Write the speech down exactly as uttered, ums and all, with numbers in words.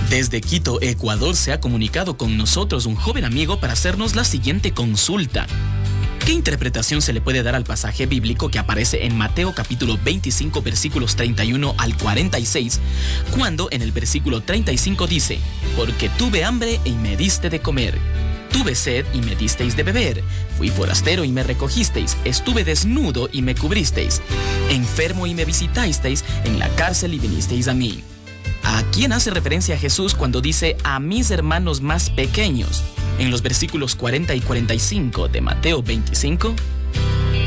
Desde Quito, Ecuador, se ha comunicado con nosotros un joven amigo para hacernos la siguiente consulta. ¿Qué interpretación se le puede dar al pasaje bíblico que aparece en Mateo capítulo veinticinco versículos treinta y uno al cuarenta y seis, cuando en el versículo treinta y cinco dice: porque tuve hambre y me diste de comer, tuve sed y me disteis de beber, fui forastero y me recogisteis, estuve desnudo y me cubristeis, enfermo y me visitasteis, en la cárcel y vinisteis a mí? ¿A quién hace referencia Jesús cuando dice a mis hermanos más pequeños en los versículos cuarenta y cuarenta y cinco de Mateo veinticinco?